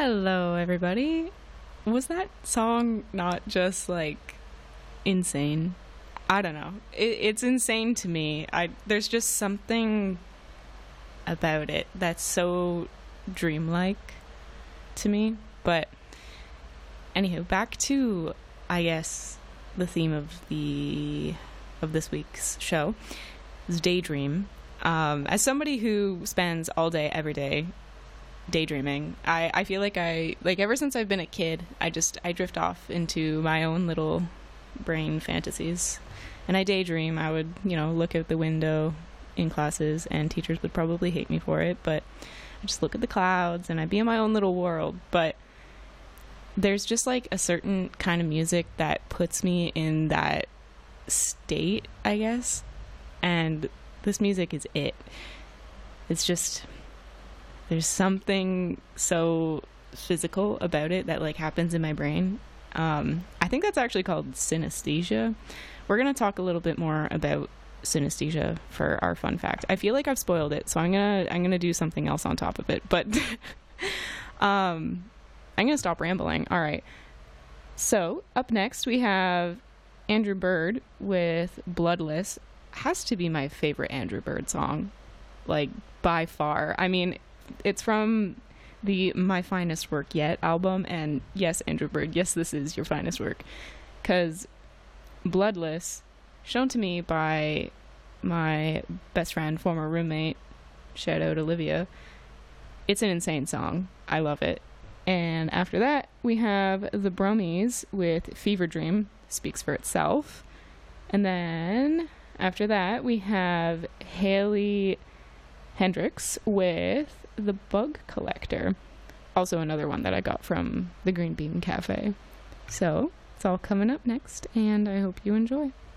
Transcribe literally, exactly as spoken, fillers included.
Hello, everybody. Was that song not just like insane? I don't know. It, it's insane to me. I there's just something about it that's so dreamlike to me. But anywho, back to I guess the theme of the of this week's show is daydream. Um, as somebody who spends all day every day daydreaming, I, I feel like I like ever since I've been a kid, I just I drift off into my own little brain fantasies, and I daydream. I would, you know, look out the window in classes, and teachers would probably hate me for it, but I just look at the clouds and I'd be in my own little world. But there's just like a certain kind of music that puts me in that state, I guess, and this music is it. It's just there's something so physical about it that like happens in my brain. Um, I think that's actually called synesthesia. We're going to talk a little bit more about synesthesia for our fun fact. I feel like I've spoiled it, so I'm going to I'm going to do something else on top of it. But um, I'm going to stop rambling. All right. So up next we have Andrew Bird with Bloodless. Has to be my favorite Andrew Bird song, like by far. I mean, it's from the My Finest Work Yet album, and yes, Andrew Bird, yes, this is your finest work, because Bloodless, shown to me by my best friend, former roommate, shout out Olivia, it's an insane song. I love it. And after that, we have the Bromies with Fever Dream, speaks for itself. And then after that, we have Haley Hendrix with The Bug Collector, also another one that I got from the Green Bean Cafe. So it's all coming up next, and I hope you enjoy.